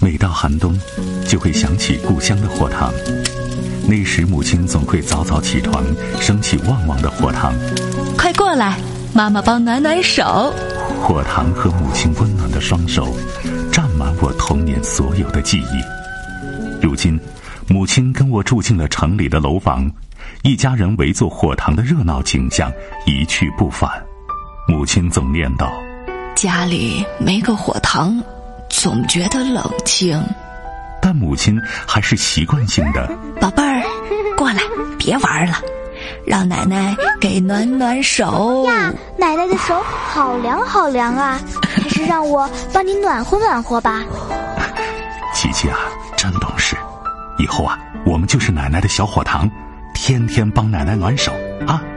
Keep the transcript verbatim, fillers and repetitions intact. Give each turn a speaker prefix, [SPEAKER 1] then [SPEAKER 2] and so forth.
[SPEAKER 1] 每到寒冬，就会想起故乡的火塘。那时母亲总会早早起床，升起旺旺的火塘。
[SPEAKER 2] 快过来，妈妈帮暖暖手。
[SPEAKER 1] 火塘和母亲温暖的双手，占满我童年所有的记忆。如今，母亲跟我住进了城里的楼房，一家人围坐火塘的热闹景象一去不返。母亲总念叨：
[SPEAKER 2] 家里没个火塘，总觉得冷清。
[SPEAKER 1] 但母亲还是习惯性的：
[SPEAKER 2] 宝贝儿，过来，别玩了，让奶奶给暖暖手
[SPEAKER 3] 呀。奶奶的手好凉好凉啊，还是让我帮你暖和暖和吧。
[SPEAKER 1] 琪琪啊，真懂事，以后啊，我们就是奶奶的小火塘，天天帮奶奶暖手啊。